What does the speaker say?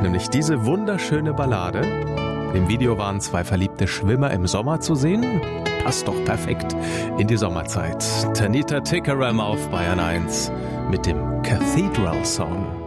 nämlich diese wunderschöne Ballade. Im Video waren 2 verliebte Schwimmer im Sommer zu sehen. Passt doch perfekt in die Sommerzeit. Tanita Tikaram auf Bayern 1 mit dem Cathedral Song.